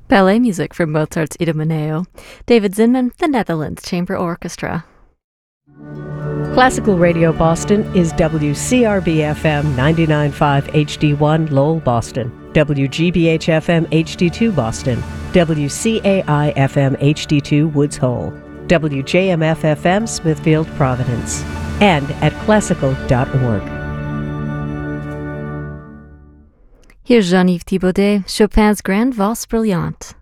Ballet music from Mozart's Idomeneo. David Zinman, the Netherlands Chamber Orchestra. Classical Radio Boston is WCRB-FM 99.5 HD1 Lowell, Boston, WGBH-FM HD2 Boston, WCAI-FM HD2 Woods Hole, WJMF-FM Smithfield, Providence, and at classical.org. Here's Jean-Yves Thibaudet, Chopin's Grande Valse Brillante.